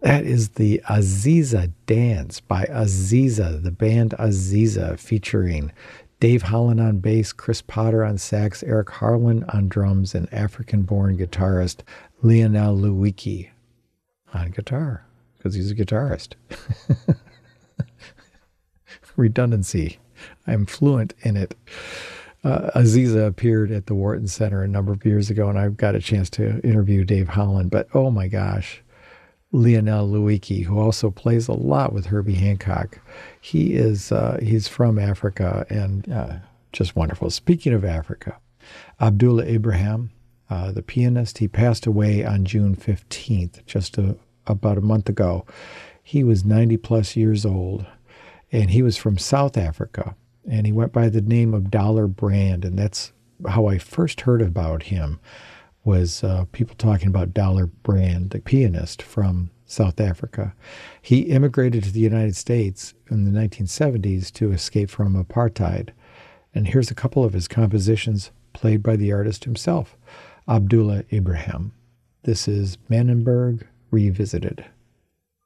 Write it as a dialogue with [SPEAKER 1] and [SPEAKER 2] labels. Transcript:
[SPEAKER 1] That is the Aziza Dance by Aziza, the band Aziza, featuring Dave Holland on bass, Chris Potter on sax, Eric Harlan on drums, and African-born guitarist Lionel Lewicki on guitar, because he's a guitarist. Redundancy. I'm fluent in it. Aziza appeared at the Wharton Center a number of years ago, and I've got a chance to interview Dave Holland. But oh my gosh, Lionel Lewicki, who also plays a lot with Herbie Hancock, he's from Africa and just wonderful. Speaking of Africa, Abdullah Ibrahim, the pianist, he passed away on June 15th, about a month ago. He was 90 plus years old, and he was from South Africa. And he went by the name of Dollar Brand, and that's how I first heard about him, was people talking about Dollar Brand, the pianist from South Africa. He immigrated to the United States in the 1970s to escape from apartheid. And here's a couple of his compositions played by the artist himself, Abdullah Ibrahim. This is Manenberg Revisited.